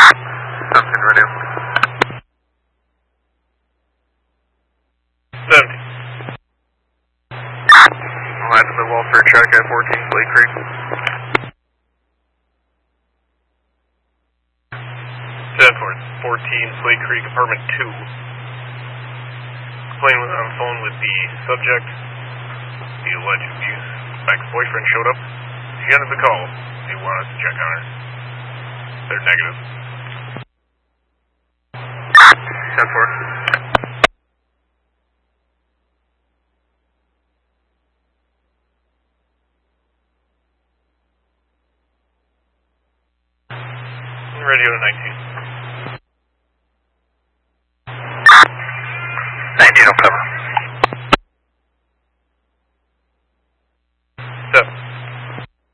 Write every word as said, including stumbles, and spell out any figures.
Something radio. seventy. Line to the welfare check at fourteen Slate Creek. ten for fourteen Slate Creek, apartment two. Playing with, on the phone with the subject. The alleged abuse. My ex-boyfriend showed up. She ended the call. They want us to check on her. They're negative. ten four. Radio to nineteen. nineteen will cover.